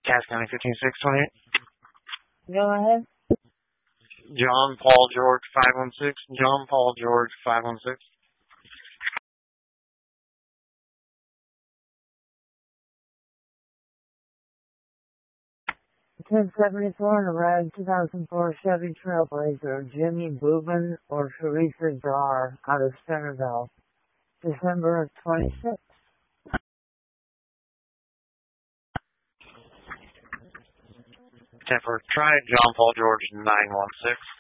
Cass County 15628. Go ahead. John Paul George 516. John Paul George 516. 1074 in a red 2004 Chevy Trailblazer, Jimmy Boobin or Teresa Dar out of Centerville, December of 26. Try John Paul George 916.